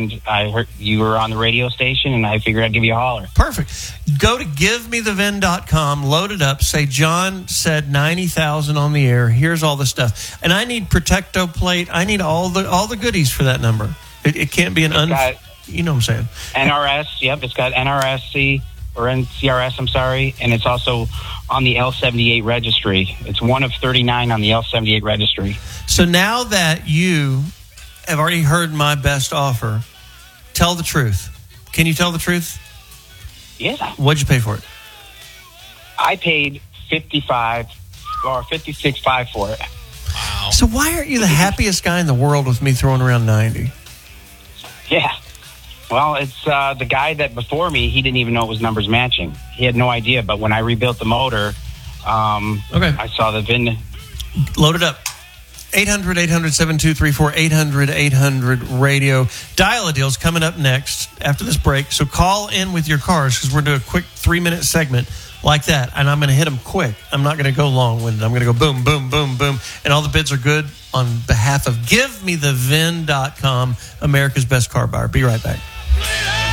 and I heard you were on the radio station, and I figured I'd give you a holler. Perfect. Go to givemethevin.com, load it up, say John said 90,000 on the air. Here's all the stuff. And I need Protecto plate. I need all the goodies for that number. It can't be you know what I'm saying. NRS, yep, it's got NRSC or NCRS, I'm sorry, and it's also on the L78 registry. It's one of 39 on the L78 registry. So now that you have already heard my best offer, tell the truth. Can you tell the truth? Yeah. What'd you pay for it? I paid $56,500 for it. Wow. So why aren't you the happiest guy in the world with me throwing around 90? Yeah. Well, it's the guy that before me, he didn't even know it was numbers matching. He had no idea, but when I rebuilt the motor, I saw the VIN. Load it up. 800-800-7234, 800-800-RADIO. Dial-A-Deal's coming up next after this break. So call in with your cars because we're doing a quick 3-minute segment like that. And I'm going to hit them quick. I'm not going to go long-winded. I'm going to go boom, boom, boom, boom. And all the bids are good on behalf of GiveMeTheVin.com, America's best car buyer. Be right back.